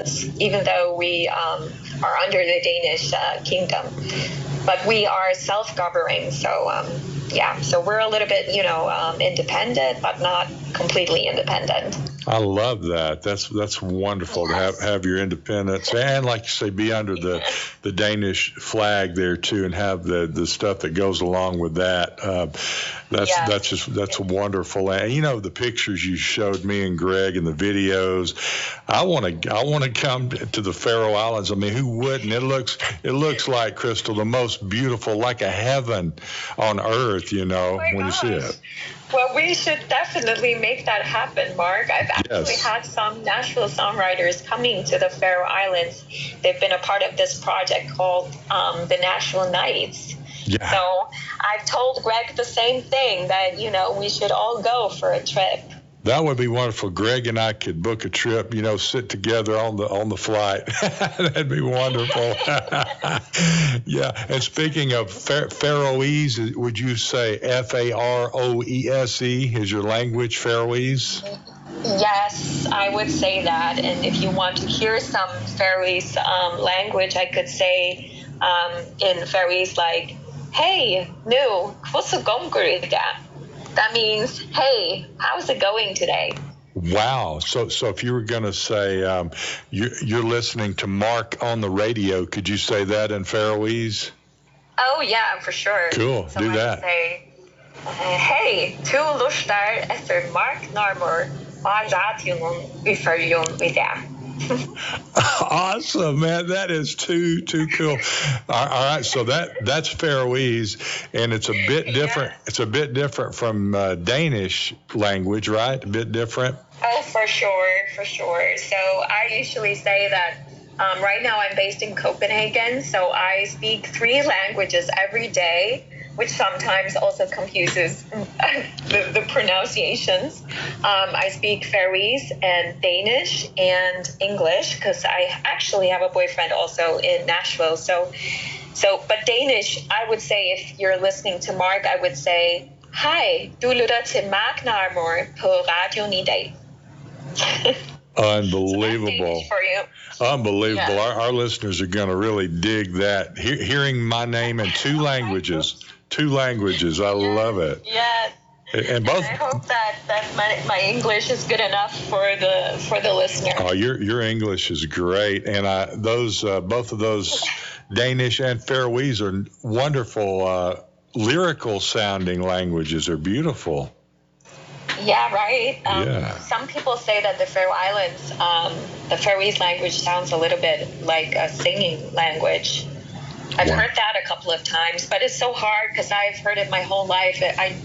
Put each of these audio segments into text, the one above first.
Islands, even though we are under the Danish kingdom. But we are self-governing, so so we're a little bit, independent, but not completely independent. I love that. That's wonderful to have your independence, and like you say, be under the Danish flag there too, and have the stuff that goes along with that. That's wonderful. And the pictures you showed me and Greg and the videos. I want to come to the Faroe Islands. I mean, who wouldn't? It looks like, Crystal, the most beautiful, like a heaven on earth. When you see it. Well, we should definitely make that happen, Mark. I've actually had some Nashville songwriters coming to the Faroe Islands. They've been a part of this project called the Nashville Nights. Yeah. So I've told Greg the same thing, that, we should all go for a trip. That would be wonderful. Greg and I could book a trip, sit together on the flight. That'd be wonderful. Yeah. And speaking of Faroese, would you say Faroese is your language, Faroese? Yes, I would say that. And if you want to hear some Faroese language, I could say in Faroese, like, "Hey, nu, hvordan går det der?" That means, "Hey, how's it going today?" Wow. So if you were going to say you're listening to Mark on the radio, could you say that in Faroese? Oh, yeah, for sure. Cool. So do I that. Say, "Hey, tu lustar efter Mark Narmor á radion í Føroyum í dag." Awesome, man. That is too cool. All right. So that's Faroese, and it's a bit different. Yeah. It's a bit different from Danish language, right? A bit different. Oh, for sure. So I usually say that right now I'm based in Copenhagen, so I speak 3 languages every day, which sometimes also confuses the pronunciations. I speak Faroese and Danish and English, because I actually have a boyfriend also in Nashville. But Danish, I would say, if you're listening to Mark, I would say, "Hej, du lytter til Mark Narmor på radioen i dag." Unbelievable. So for you. Unbelievable. Yeah. Our listeners are going to really dig that. Hearing my name in 2 languages. 2 languages. I love it. Yes. And both. I hope that my English is good enough for the listener. Oh, your English is great, and both of those Danish and Faroese are wonderful, lyrical sounding languages. Are beautiful. Yeah, right. Some people say that the Faroe Islands, the Faroese language sounds a little bit like a singing language. I've heard that a couple of times, but it's so hard because I've heard it my whole life.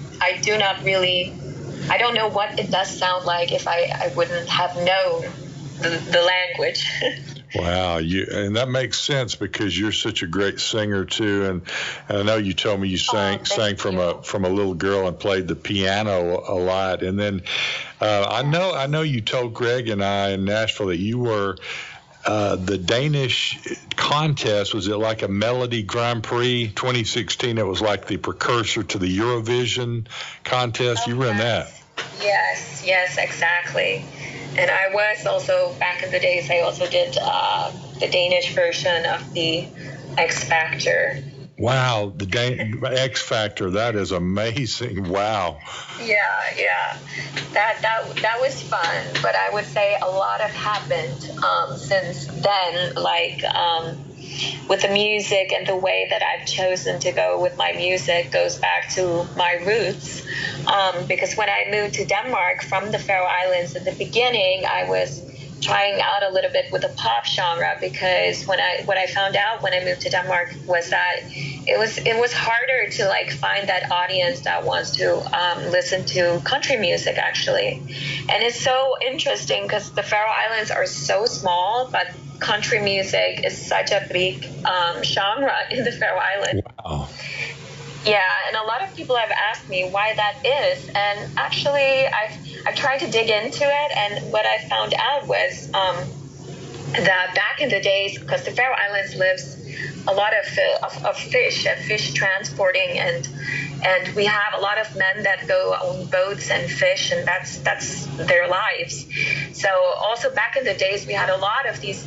I don't know what it does sound like if I wouldn't have known the language. Wow, and that makes sense because you're such a great singer too, and I know you told me you sang from a little girl and played the piano a lot, and then I know you told Greg and I in Nashville that you were the Danish contest. Was it like a Melody Grand Prix 2016? It was like the precursor to the Eurovision contest. You were in that. Yes, exactly. And I was also, back in the days, I also did the Danish version of the X Factor. Wow, the X Factor, that is amazing. Wow. Yeah. That was fun, but I would say a lot have happened since then, like with the music, and the way that I've chosen to go with my music goes back to my roots. Because when I moved to Denmark from the Faroe Islands at the beginning, I was trying out a little bit with the pop genre, because what I found out when I moved to Denmark was that it was harder to like find that audience that wants to listen to country music, actually. And it's so interesting because the Faroe Islands are so small, but country music is such a big genre in the Faroe Islands. Wow. Yeah, and a lot of people have asked me why that is, and actually I've tried to dig into it, and what I found out was that back in the days, because the Faroe Islands lives a lot of fish transporting, and we have a lot of men that go on boats and fish, and that's their lives. So also back in the days, we had a lot of these